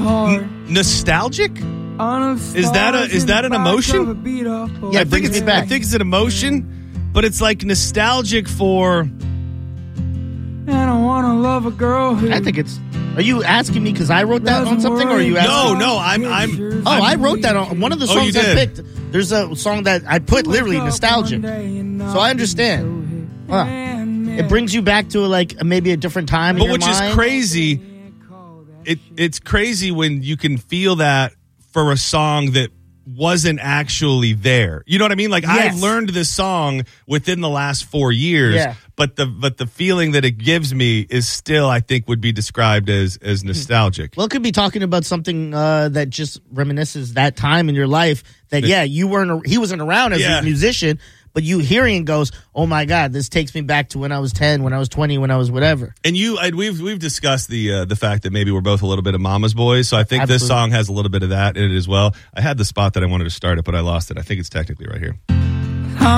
Nostalgic? Is that an emotion? Yeah, it brings me back. I think it's an emotion, but it's like nostalgic for. And I want to love a girl who. I think it's. Are you asking me because I wrote that on something, or are you asking? No, I wrote that on one of the songs I picked. There's a song that I put literally nostalgic, so I understand. It brings you back to like maybe a different time. But which is crazy. It's crazy when you can feel that for a song that wasn't actually there. You know what I mean? Like I've learned this song within the last 4 years, but the feeling that it gives me is still, I think, would be described as nostalgic. Well, it could be talking about something that just reminisces that time in your life that he wasn't around as a musician, but you hearing it goes, oh my God, this takes me back to when I was 10, when I was 20, when I was whatever. And we've discussed the fact that maybe we're both a little bit of mama's boys, so I think this song has a little bit of that in it as well. I had the spot that I wanted to start it, but I lost it. I think it's technically right here.